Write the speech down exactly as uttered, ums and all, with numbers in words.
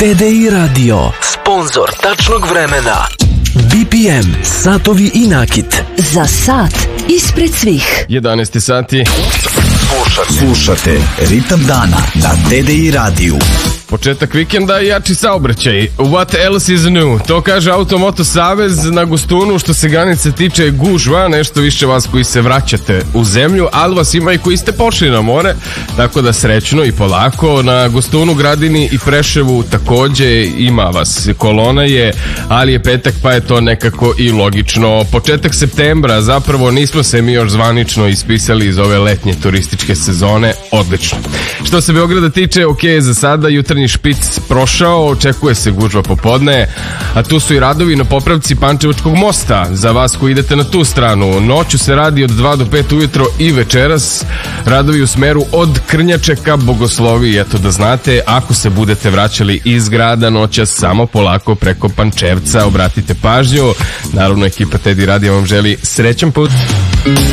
T D I Radio, sponzor tačnog vremena. B P M, satovi i nakit. Za sat ispred svih. jedanaest sati. Slušate. Slušate Ritam dana na T D I radiju. Početak vikenda i jači saobraćaj. What else is new? To kaže Automoto Savez na Gostunu. Što se granice tiče gužva, nešto više vas koji se vraćate u zemlju, ali vas ima i koji ste pošli na more, tako da srećno i polako. Na Gostunu, Gradini i Preševu takođe ima vas. Kolona je, ali je petak, pa je to nekako i logično. Početak septembra, zapravo nismo se mi još zvanično ispisali iz ove letnje turističke sezone. Odlično. Što se Beograda tiče, ok, za sada jutarnji špic prošao, očekuje se gužva popodne, a tu su i radovi na popravci Pančevačkog mosta za vas koji idete na tu stranu. Noću se radi od dva do pet ujutro i večeras radovi u smeru od Krnjače ka Bogoslovi. Eto da znate, ako se budete vraćali iz grada noćas, samo polako preko Pančevca, obratite pažnju. Naravno, ekipa T D I radija vam želi srećan put.